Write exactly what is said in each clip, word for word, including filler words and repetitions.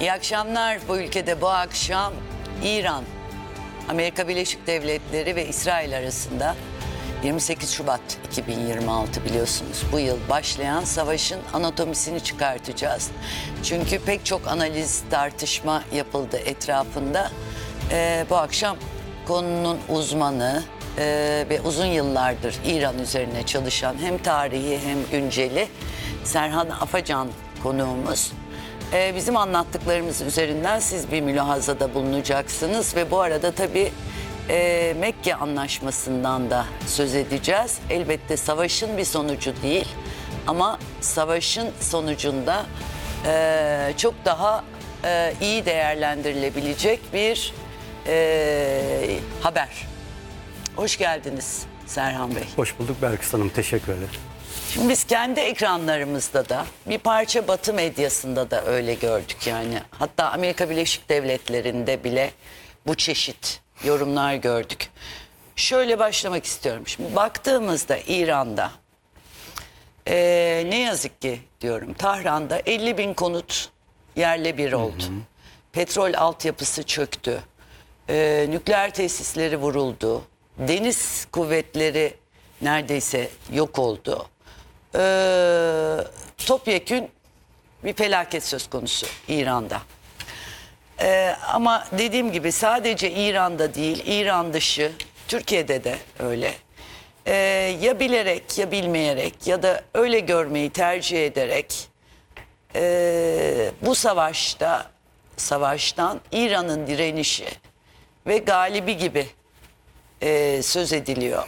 İyi akşamlar. Bu ülkede bu akşam İran, Amerika Birleşik Devletleri ve İsrail arasında yirmi sekiz Şubat iki bin yirmi altı biliyorsunuz bu yıl başlayan savaşın anatomisini çıkartacağız. Çünkü pek çok analiz, tartışma yapıldı etrafında. Ee, bu akşam konunun uzmanı e, ve uzun yıllardır İran üzerine çalışan hem tarihi hem günceli Serhan Afacan konuğumuz. Ee, bizim anlattıklarımız üzerinden siz bir mülahazada bulunacaksınız ve bu arada tabii e, Mekke Anlaşması'ndan da söz edeceğiz. Elbette savaşın bir sonucu değil ama savaşın sonucunda e, çok daha e, iyi değerlendirilebilecek bir e, haber. Hoş geldiniz Serhan Bey. Hoş bulduk Belkıs Hanım, teşekkür ederim. Şimdi biz kendi ekranlarımızda da bir parça Batı medyasında da öyle gördük yani. Hatta Amerika Birleşik Devletleri'nde bile bu çeşit yorumlar gördük. Şöyle başlamak istiyorum. Şimdi baktığımızda İran'da ee, ne yazık ki diyorum Tahran'da elli bin konut yerle bir oldu. Hı hı. Petrol altyapısı çöktü. Ee, nükleer tesisleri vuruldu. Deniz kuvvetleri neredeyse yok oldu. Ee, topyekün bir felaket söz konusu İran'da. Ee, ama dediğim gibi sadece İran'da değil, İran dışı, Türkiye'de de öyle. Ee, ya bilerek ya bilmeyerek ya da öyle görmeyi tercih ederek e, bu savaşta, savaştan İran'ın direnişi ve galibi gibi e, söz ediliyor.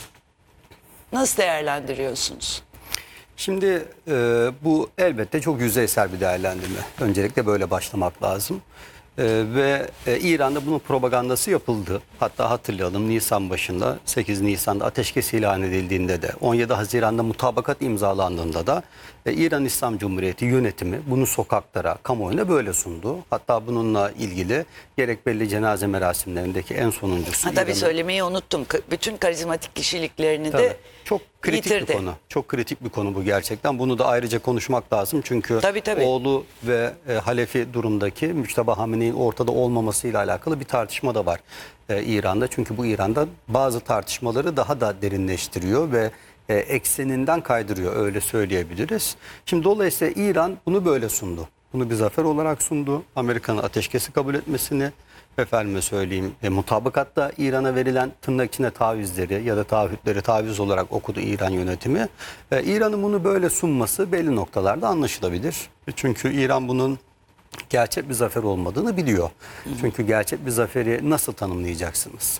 Nasıl değerlendiriyorsunuz? Şimdi e, bu elbette çok yüzeysel bir değerlendirme. Öncelikle böyle başlamak lazım. E, ve e, İran'da bunun propagandası yapıldı. Hatta hatırlayalım Nisan başında, sekiz Nisan'da ateşkes ilan edildiğinde de, on yedi Haziran'da mutabakat imzalandığında da e, İran İslam Cumhuriyeti yönetimi bunu sokaklara, kamuoyuna böyle sundu. Hatta bununla ilgili gerek belli cenaze merasimlerindeki en sonuncusu. Ha, tabii söylemeyi unuttum. Bütün karizmatik kişiliklerini Tabii. de Çok kritik yitirdi. bir konu. Çok kritik bir konu bu gerçekten. Bunu da ayrıca konuşmak lazım. Çünkü tabii, tabii. oğlu ve e, Halefi durumdaki Müçteba Hamine'nin ortada olmamasıyla alakalı bir tartışma da var e, İran'da. Çünkü bu İran'da bazı tartışmaları daha da derinleştiriyor ve e, ekseninden kaydırıyor, öyle söyleyebiliriz. Şimdi dolayısıyla İran bunu böyle sundu. Bunu bir zafer olarak sundu. Amerika'nın ateşkesi kabul etmesini, efendime söyleyeyim, e, mutabakatta İran'a verilen tırnak içine tavizleri ya da taahhütleri taviz olarak okudu İran yönetimi. E, İran'ın bunu böyle sunması belli noktalarda anlaşılabilir. E, çünkü İran bunun gerçek bir zafer olmadığını biliyor. Hı hı. Çünkü gerçek bir zaferi nasıl tanımlayacaksınız?